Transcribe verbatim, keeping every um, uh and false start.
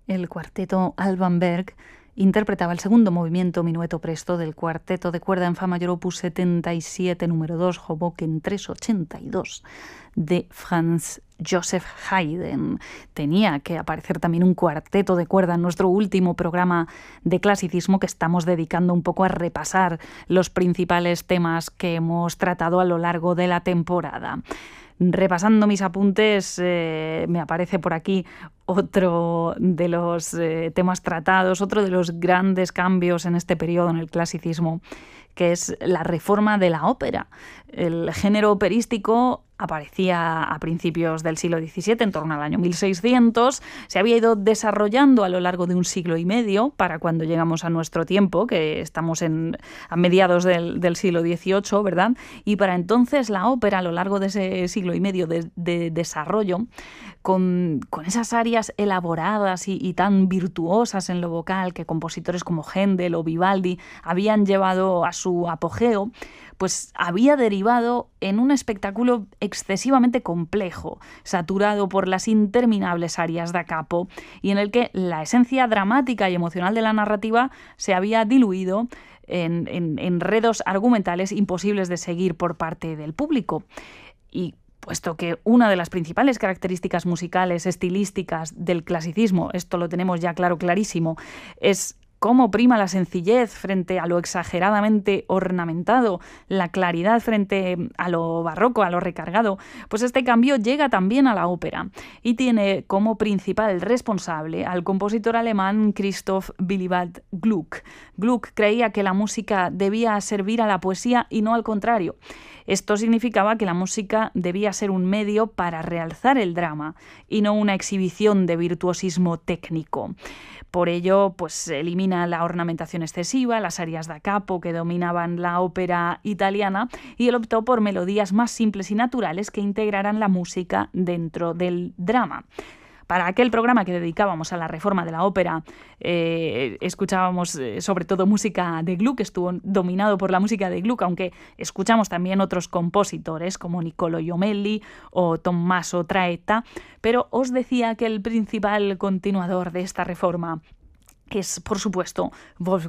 el cuarteto Alban Berg interpretaba el segundo movimiento minueto presto del cuarteto de cuerda en fa mayor opus setenta y siete número dos, Hoboken trescientos ochenta y dos, de Franz Joseph Haydn. Tenía que aparecer también un cuarteto de cuerda en nuestro último programa de clasicismo, que estamos dedicando un poco a repasar los principales temas que hemos tratado a lo largo de la temporada. Repasando mis apuntes, eh, me aparece por aquí otro de los eh, temas tratados, otro de los grandes cambios en este periodo en el clasicismo, que es la reforma de la ópera. El género operístico aparecía a principios del siglo diecisiete, en torno al año mil seiscientos, se había ido desarrollando a lo largo de un siglo y medio, para cuando llegamos a nuestro tiempo, que estamos en, a mediados del, del siglo dieciocho, ¿verdad? Y para entonces la ópera, a lo largo de ese siglo y medio de, de desarrollo, con, con esas arias elaboradas y, y tan virtuosas en lo vocal que compositores como Händel o Vivaldi habían llevado a su apogeo, pues había derivado en un espectáculo excesivamente complejo, saturado por las interminables arias da capo, y en el que la esencia dramática y emocional de la narrativa se había diluido en, en enredos argumentales imposibles de seguir por parte del público. Y puesto que una de las principales características musicales, estilísticas del clasicismo, esto lo tenemos ya claro, clarísimo, es cómo prima la sencillez frente a lo exageradamente ornamentado, la claridad frente a lo barroco, a lo recargado, pues este cambio llega también a la ópera y tiene como principal responsable al compositor alemán Christoph Willibald Gluck. Gluck creía que la música debía servir a la poesía y no al contrario. Esto significaba que la música debía ser un medio para realzar el drama y no una exhibición de virtuosismo técnico. Por ello, pues elimina la ornamentación excesiva, las arias da capo que dominaban la ópera italiana, y él optó por melodías más simples y naturales que integraran la música dentro del drama. Para aquel programa que dedicábamos a la reforma de la ópera, eh, escuchábamos eh, sobre todo música de Gluck, estuvo dominado por la música de Gluck, aunque escuchamos también otros compositores como Niccolò Jommelli o Tommaso Traetta, pero os decía que el principal continuador de esta reforma es, por supuesto, Wolfgang